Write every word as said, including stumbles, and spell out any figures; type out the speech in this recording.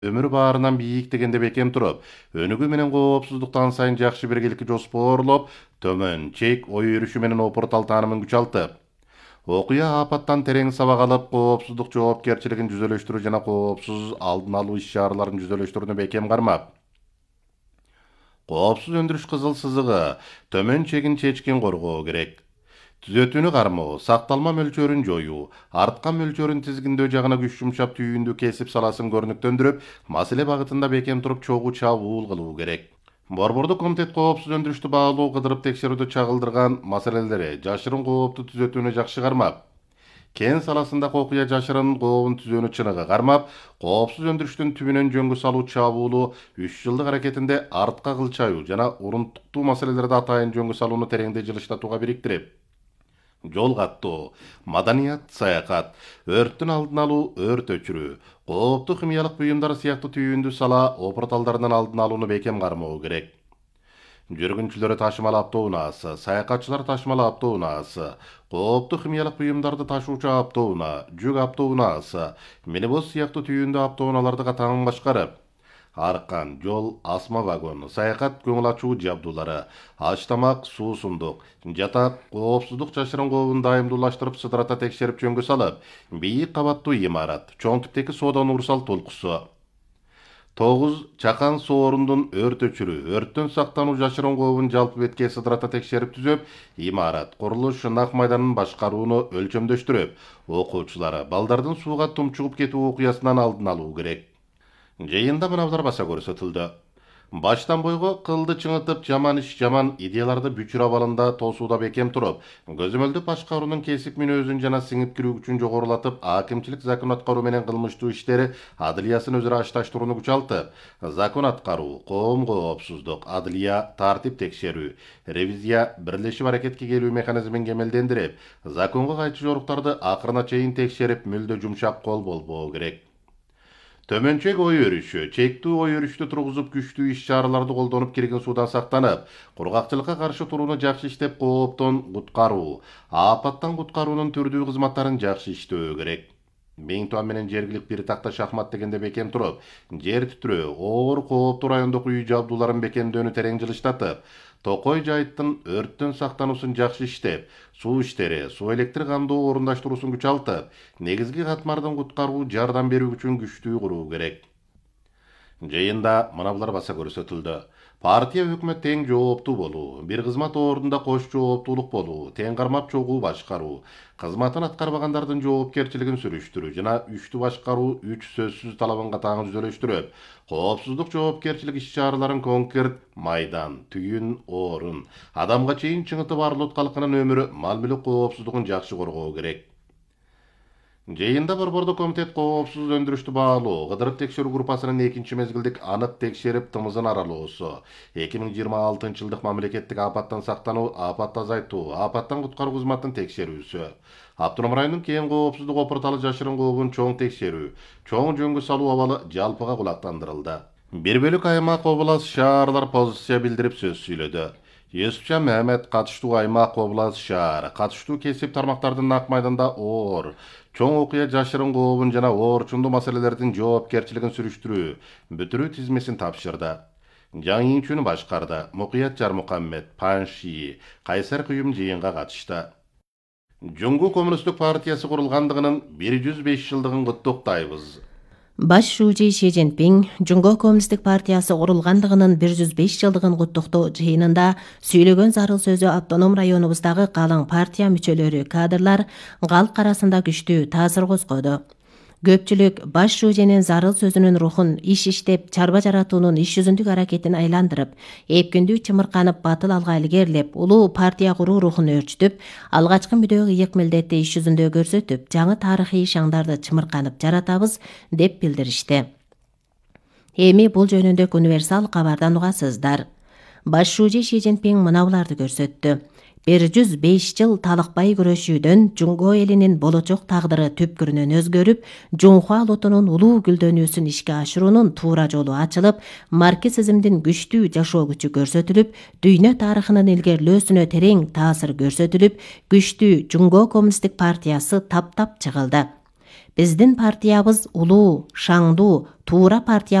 Өмүр баарынан бийик дегенде бекем туруп, өнүгүү менен коопсуздуктан сайын жакшы биргеликке жоспоорлоп, төмөн чек ой өрүшү менен опуртал таанымын күч алды. Окуя апаттан терең сабак алып, коопсуздук жоопкерчилигин жүзөлөштүрүү жана коопсуз алдын алуу иш-чараларын жүзөлөштүрүүнү бекем кармап. Коопсуз өндүрүш кызыл сызыгы төмөн чегин чечкин коргоо керек. Түзөтүүнү кармоо, сакталма мөлчөрүн жоюу, арткан мөлчөрүн тизгиндөө жагына күч жумшап түйүндү кесип саласын көрүнүктөндүрүп, маселе багытында бекем туруп чогуу чабуул кылуу керек. Борбордук комитет коопсуз өндүрүштү баалуу кыдырып текшерүүдө чагылдырган маселелери жашырын коопту түзөтүүнү жакшы кармап, кен саласындагы окуя жашырын кообун түзөөнү чыныгы кармап, коопсуз өндүрүштүн түбүнөн жөнгө салуу чабуулу үч жылдык аракетинде артка кылчайуу жана урунтуктуу маселелерди атайын жөнгө салууну тереңдей жылыштатууга бириктирип, жол каттоо, маданият, саякат, өрттүн алдын алуу, өрт өчүрүү, кооптуу химиялык буюмдар сыяктуу түйүндү сала опурталдарынан алдын алууну бекем кармоо керек. Жүргүнчүлөрү ташымал автоунаасы, саякатчылар ташымал автоунаасы, кооптуу химиялык буюмдарды ташуучу автоунаа, жүк автоунаасы, минибус сыяктуу түйүндү автоунааларды катаң башкарып, аркан, жол, асма вагон, саякат көңүл ачуу жабдуулары, аш тамак, суусундук, жатак, коопсуздук жашырын кообун дайымдуулаштырып сыдырата текшерип жөнгө салып, бийик кабаттуу имарат, чоң типтеги соода универсал толкусу. тогуз. Чакан соорундун өрт өчүрүү, өрттөн сактануу жашырын кообун жалпы бетке сыдырата текшерип түзөп, имарат, курулуш, нак майданын башкарууну өлчөмдөштүрүп, окуучулары, балдардын сууга тумчугуп кетүү окуясынан алдын алуу керек. Жыйында мынабылар баса көрсөтүлдү. Баштан бойго кылды чыңытып, жаман иш, жаман идеяларды бүчүр абалында тосууда бекем туруп, көзөмөлдү башкаруунун кесип мүнөзүн жана сиңип кирүү күчүн жогорулатып, акимчилик закон аткаруу менен кылмыштуу иштери адылиясын өзүрө ашташтырууну күч алтып, закон аткаруу, коом коопсуздук, адылия, тартип текшерүү, ревизия, бирлешип аракетке келүү механизмин кемелдендирип, законго кайчы жоруктарды акырына чейин текшерип, мүлдө жумшак кол болбоо керек. Төмөнчек ой өрүшү, чектүү ой өрүштү тургузуп күчтүү иш-чараларды колдонуп кирген суудан сактанып, кургакчылыкка каршы турууну жакшы иштеп, кооптон куткаруу, апаттан куткаруунун түрдүү кызматтарын жакшы иштөө керек. Мейнтуан менен жергилик бир такта шахмат дегенде бекем туруп, жер титирөө, оор кооптуу райондогу үй жабдууларын бекемдөөнү терең жылыштатып, Токой жайыттын өрттөн сактануусун жакшы иштеп, суу иштери, суу электр камдоо орундаштыруусун күч алтып, негизги катмардын куткаруу жардам берүү үчүн күчтүү куруу керек. Жыйында мынабылар баса көрсөтүлдү. Партия өкмөт тең жооптуу болуу, бир кызмат ордунда кош жооптуулук болуу, тең кармап чогуу башкаруу, кызматын аткарбагандардын жоопкерчилигин сүрүштүрүү жана үчтү башкаруу үч сөзсүз талабын катаң жүзөлөштүрүп, коопсуздук жоопкерчилик иш-чараларын конкрет майдан, түйүн, орун, адамга чейин чыңытып арлот калкынын өмүрү, мал мүлүк коопсуздугун жакшы коргоо керек. Жыйында борбордук комитет коопсуз өндүрүштү баалуу, кыдырып текшерүү группасынын экинчи мезгилдик анык текшерип тымызын аралоосу, эки миң жыйырма алтынчы жылдык мамлекеттик апаттан сактануу, апатты азайтуу, апаттан куткаруу кызматынын текшерүүсү, Автоном районунун кээм коопсуздук опурталы жашырын кообун чоң текшерүү, чоң жөнгө салуу абалы жалпыга кулактандырылды. Бир бөлүк аймак облас шаарлар позиция билдирип сөз сүйлөдү. Юсупчан Мехмет катыштуу аймак облас шаар, катыштуу кесип тармактардын нак майданда оор, чоң окуя жашырын кообун жана оорчундуу маселелердин жоопкерчилигин сүрүштүрүү, бүтүрүү тизмесин тапшырды. Жаңийүүчүнү башкарды. Мукуят Жармукаммет, Панши, Кайсар күйүм жыйынга катышты. Жуңгу Коммунисттик партиясы курулгандыгынын бир жүз беш жылдыгын куттуктайбыз. Баш шүүжи Ши Цзиньпин Жуңго Коммунисттик партиясы курулгандыгынын бир жүз беш жылдыгын куттуктоо жыйынында сүйлөгөн зарыл сөзү автоном районубуздагы калың партия мүчөлөрү, кадрлар калк арасында күчтүү таасир козгоду. Көпчүлүк баш шүүженин зарыл сөзүнүн рухун иш иштеп, чарба жаратуунун иш жүзүндүк аракетин айландырып, эпкүндүү чымырканып батыл алга илгерилеп, улуу партия куруу рухун өөрчүтүп, алгачкы мүдөө ыйык милдетти иш жүзүндө көрсөтүп, жаңы тарыхый шаңдарды чымырканып жаратабыз деп билдиришти. Эми бул жөнүндө универсал кабардан угасыздар. Баш шүүжи Ши Цзиньпин мынабуларды көрсөттү. бир жүз беш жыл талыкпай күрөшүүдөн Жуңго элинин болочок тагдыры түпкүрүнөн өзгөрүп, Жунхуа лотунун улуу гүлдөнүүсүн ишке ашыруунун туура жолу ачылып, марксизмдин күчтүү жашоо күчү көрсөтүлүп, дүйнө тарыхынын илгерилөөсүнө терең таасир көрсөтүлүп, күчтүү Жуңго Коммунисттик партиясы таптап чыгылды. Биздин партиябыз улуу, шаңдуу, туура партия